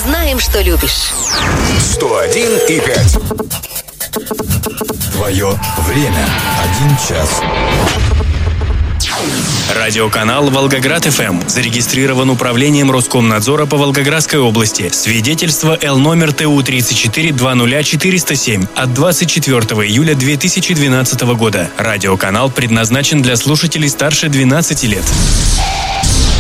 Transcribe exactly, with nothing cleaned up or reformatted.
знаем, что любишь. сто один и пять. Твое время. Один час. Радиоканал «Волгоград-ФМ» зарегистрирован управлением Роскомнадзора по Волгоградской области. Свидетельство Л номер Т У тридцать четыре двадцать ноль четыреста семь от двадцать четвёртого июля две тысячи двенадцатого года. Радиоканал предназначен для слушателей старше двенадцати лет.